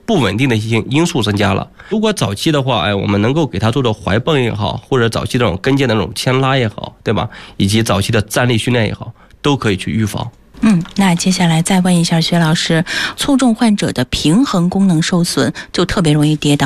不稳定的一些因素增加了。如果早期的话，我们能够给他做的踝泵也好，或者早期这种跟腱的那种牵拉也好，对吧？以及早期的站立训练也好，都可以去预防。 那接下来再问一下薛老师，卒中患者的平衡功能受损就特别容易跌倒，